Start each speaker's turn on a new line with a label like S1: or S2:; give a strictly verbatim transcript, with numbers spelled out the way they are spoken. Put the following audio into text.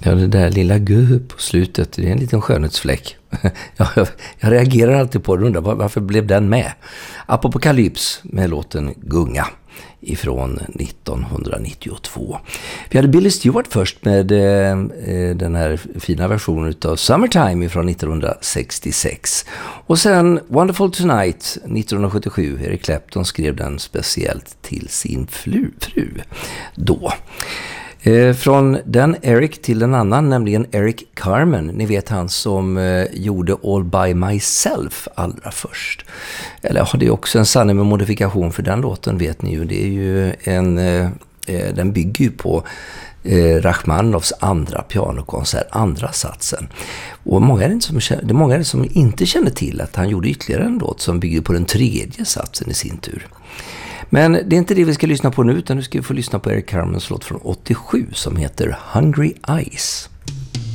S1: Ja, det där lilla guh på slutet, det är en liten skönhetsfläck. jag, jag reagerar alltid på det, undrar varför blev den med? Apocalypse med låten Gunga ifrån nittonhundranittiotvå. Vi hade Billy Stewart först med eh, den här fina versionen av Summertime från nittonhundrasextiosex. Och sen Wonderful Tonight nittonhundrasjuttiosju. Eric Clapton skrev den speciellt till sin fru, fru då. Eh, från den Eric till en annan, nämligen Eric Carmen. Ni vet han som eh, gjorde All By Myself allra först. Eller ja, det är också en sanning med modifikation, för den låten vet ni ju. Det är ju en, eh, den bygger ju på eh, Rachmaninoffs andra pianokonsert, andra satsen. Och många är det, som, det är många är det som inte känner till att han gjorde ytterligare en låt som bygger på den tredje satsen i sin tur. Men det är inte det vi ska lyssna på nu, utan nu ska vi få lyssna på Eric Carmens låt från åttiosju som heter Hungry Eyes.